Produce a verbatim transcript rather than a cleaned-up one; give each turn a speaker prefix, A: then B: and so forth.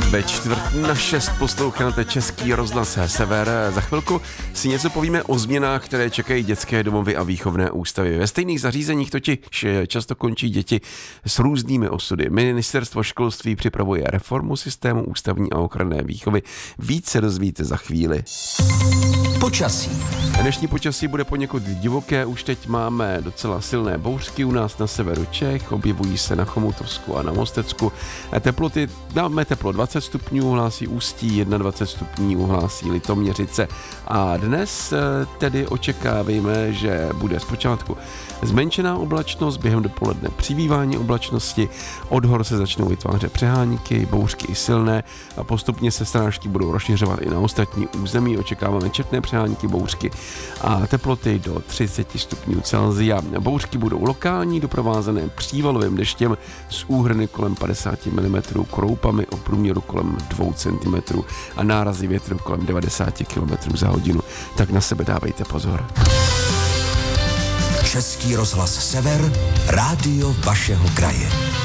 A: Ve čtvrt na šest posloucháte Český rozhlas Sever. Za chvilku si něco povíme o změnách, které čekají dětské domovy a výchovné ústavy. Ve stejných zařízeních totiž často končí děti s různými osudy. Ministerstvo školství připravuje reformu systému ústavní a ochranné výchovy. Více dozvíte za chvíli.
B: Počasí.
A: Dnešní počasí bude poněkud divoké, už teď máme docela silné bouřky u nás na severu Čech, objevují se na Chomutovsku a na Mostecku. Teploty, dáme teplo dvacet stupňů, hlásí Ústí, dvacet jedna stupňů, hlásí Litoměřice. A dnes tedy očekávejme, že bude zpočátku zmenšená oblačnost, během dopoledne přibývání oblačnosti, od hor se začnou vytvářet přehánky, bouřky i silné a postupně se srážky budou rozšiřovat i na ostatní území. Očekáváme četné přehánky, bouřky a teploty do třicet stupňů Celsia. Bouřky budou lokální, doprovázené přívalovým deštěm s úhrny kolem padesát milimetrů, kroupami o průměru kolem dvou centimetrů a nárazy větru kolem devadesát kilometrů za hodinu. Tak na sebe dávejte pozor.
B: Český rozhlas Sever, rádio vašeho kraje.